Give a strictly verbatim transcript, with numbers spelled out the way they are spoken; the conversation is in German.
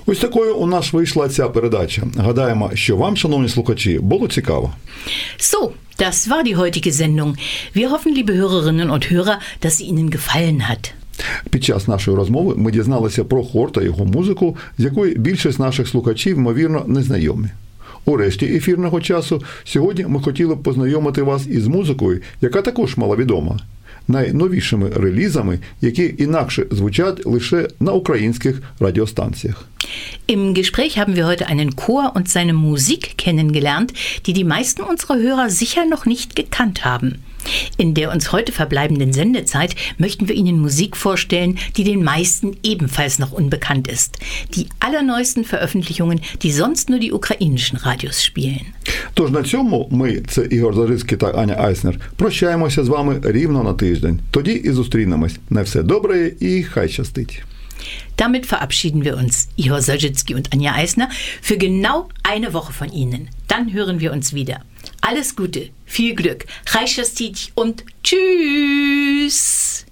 Ось такою у нас вийшла ця передача. Гадаємо, що вам, шановні слухачі, було цікаво. So, das war die heutige Sendung. Wir hoffen, liebe Hörerinnen und Hörer, dass sie Ihnen gefallen hat. Під час нашої розмови ми дізналися про хор та його музику, з якою більшість наших слухачів, ймовірно, не знайомі. У решті ефірного часу сьогодні ми хотіли б познайомити вас із музикою, яка також маловідома, найновішими релізами, які інакше звучать лише на українських радіостанціях. Im Gespräch haben wir heute einen Chor und seine Musik kennengelernt, die die meisten unserer Hörer sicher noch nicht gekannt haben. In der uns heute verbleibenden Sendezeit möchten wir Ihnen Musik vorstellen, die den meisten ebenfalls noch unbekannt ist. Die allerneuesten Veröffentlichungen, die sonst nur die ukrainischen Radios spielen. Тож на цьому ми, це Ігор Зарицький та Аня Айснер, прощаємося з вами рівно на тиждень. Тоді і зустрінемось. На все добре і хай щастить. Damit verabschieden wir uns, Ihor Solzhenitsky und Anja Eisner, für genau eine Woche von Ihnen. Dann hören wir uns wieder. Alles Gute, viel Glück, Chai Shastit und Tschüss!